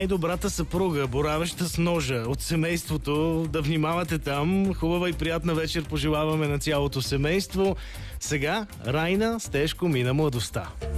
Добрата съпруга, боравеща с ножа от семейството, да внимавате там. Хубава и приятна вечер пожелаваме на цялото семейство. Сега Райна с тежко мина младостта.